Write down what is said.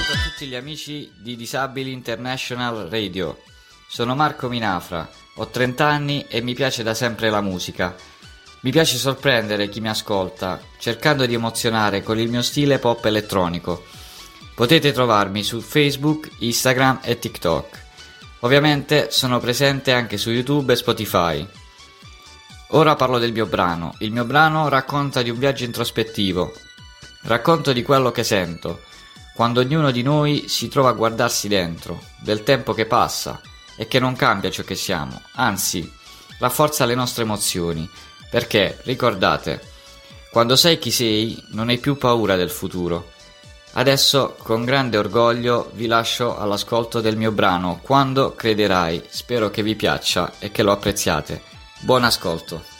saluto a tutti gli amici di Disabili International Radio. Sono Marco Minafra, ho 30 anni e mi piace da sempre la musica. Mi piace sorprendere chi mi ascolta, cercando di emozionare con il mio stile pop elettronico. Potete trovarmi su Facebook, Instagram e TikTok. Ovviamente sono presente anche su YouTube e Spotify. Ora parlo del mio brano. Il mio brano racconta di un viaggio introspettivo. Racconto di quello che sento, quando ognuno di noi si trova a guardarsi dentro, del tempo che passa e che non cambia ciò che siamo, anzi, rafforza le nostre emozioni, perché, ricordate, quando sai chi sei, non hai più paura del futuro. Adesso, con grande orgoglio, vi lascio all'ascolto del mio brano Quando crederai. Spero che vi piaccia e che lo apprezziate. Buon ascolto.